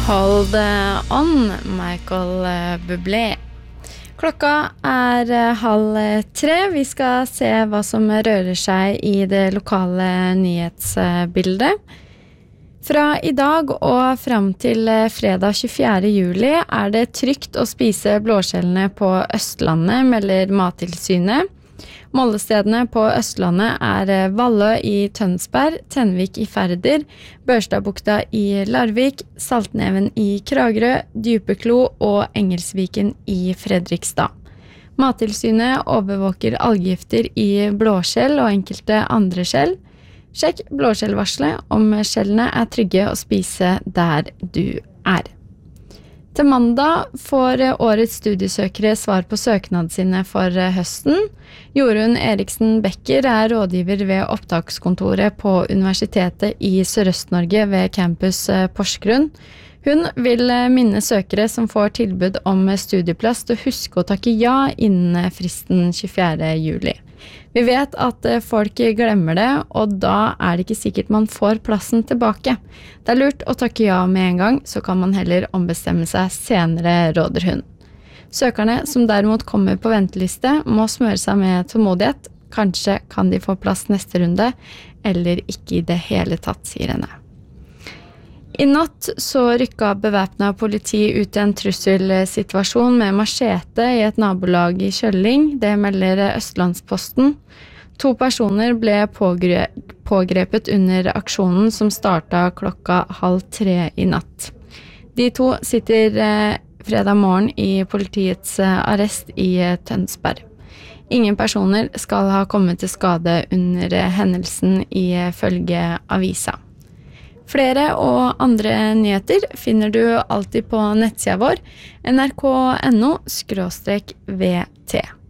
Hold on, Michael Bublé. Klokka 2:30. Vi skal se hva som rører seg i det lokale nyhetsbildet. Fra i dag og frem til fredag 24. juli det trygt å spise blåskjellene på Østlandet, melder Mattilsynet. Målestedene på Østlandet Vallø i Tønsberg, Tenvik i Færder, Børstadbukta i Larvik, Saltneven i Kragerø, Djupeklo og Engelsviken i Fredrikstad. Mattilsynet overvåker alggifter i blåskjell og enkelte andre skjell. Sjekk blåskjellvarselet om skjellene trygge å spise der du Til mandag får årets studiesøkere svar på søknad sine for høsten. Jorunn Eriksen Becker rådgiver ved opptakskontoret på Universitetet i Sørøst-Norge ved campus Porsgrunn. Hun vil minne søkere som får tilbud om studieplass til å huske å takke ja innen fristen 24. juli. Vi vet at folk glemmer det, og da det ikke sikkert man får plassen tilbake. Det lurt å takke ja med en gang, så kan man heller ombestemme seg senere, råder hun. Søkerne som derimot kommer på venteliste må smøre seg med tålmodighet. Kanskje kan de få plass neste runde, eller ikke i det hele tatt, sier henne. I natt så rykket bevæpnet politi ut en trusselsituasjon med machete i et nabolag i Kjølling. Det melder Østlandsposten. 2 personer ble pågrepet under aksjonen som startet klokka 2:30 i natt. De 2 sitter fredag morgen i politiets arrest i Tønsberg. Ingen personer skal ha kommet til skade under hendelsen ifølge avisa. Flere og andre nyheter finner du alltid på nettsida vår nrk.no/VT.